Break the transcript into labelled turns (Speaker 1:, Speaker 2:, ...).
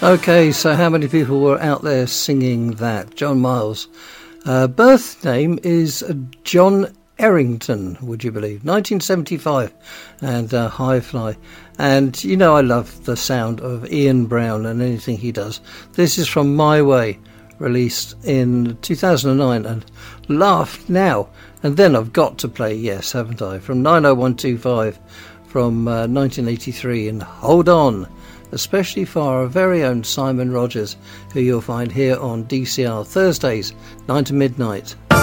Speaker 1: Okay, so how many people were out there singing that? John Miles. Birth name is John Errington, would you believe? 1975, and High Fly. And you know I love the sound of Ian Brown and anything he does. This is from My Way, released in 2009, and Laugh Now. And then I've got to play Yes, haven't I? From 90125 from 1983, and Hold On, especially for our very own Simon Rogers, who you'll find here on DCR Thursdays, 9 to midnight.